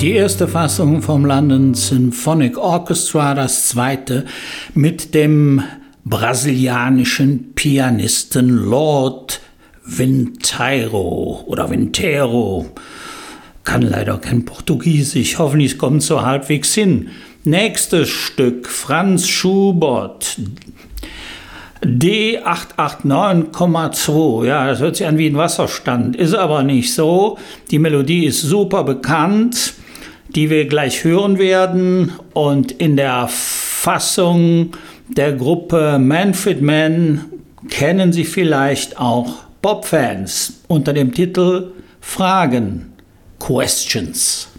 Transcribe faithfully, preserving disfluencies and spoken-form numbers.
Die erste Fassung vom London Symphonic Orchestra, das zweite mit dem brasilianischen Pianisten Lord Vinteiro oder Vinteiro. Kann leider kein Portugiesisch, hoffentlich es kommt so halbwegs hin. Nächstes Stück, Franz Schubert, D acht acht neun Komma zwei, ja, das hört sich an wie ein Wasserstand, ist aber nicht so. Die Melodie ist super bekannt, die wir gleich hören werden, und in der Fassung der Gruppe Manfred Mann kennen Sie vielleicht auch Bop-Fans unter dem Titel Fragen, Questions.